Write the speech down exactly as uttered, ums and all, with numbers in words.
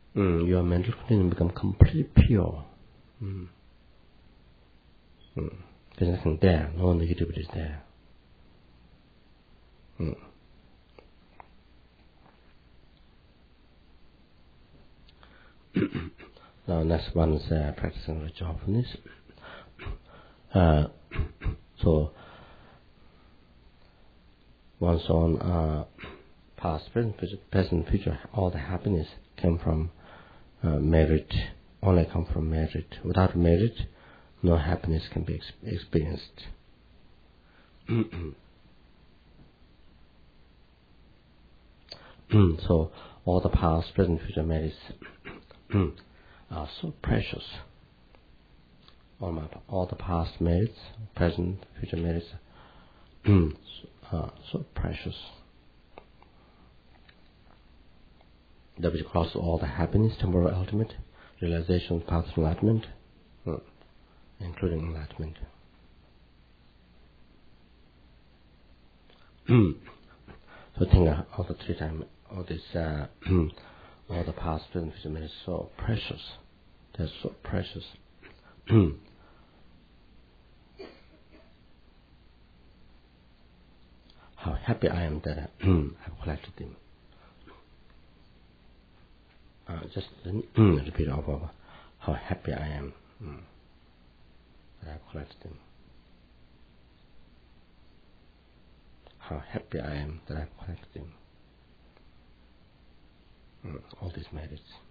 mm, your mental condition become completely pure. Mm. Mm. There's nothing there, no negativity is there. Mm. Now next one is uh, practicing the joyfulness. Uh, so one's own uh, past, present, future, present, future, all the happiness came from uh, merit, only come from merit. Without merit, no happiness can be ex- experienced. So all the past, present, future merits are so precious. All, my, all the past merits, present, future merits are so precious. That which causes all the happiness, temporal ultimate, realization, path to enlightenment, including enlightenment. So think uh, all the three times, all this, uh, all the past, present, future merits are so precious. They're so precious. How happy I am that I've collected them. Uh, just repeat over. How happy I am mm, that I've collected them. How happy I am that I've collected them. Mm, all these merits.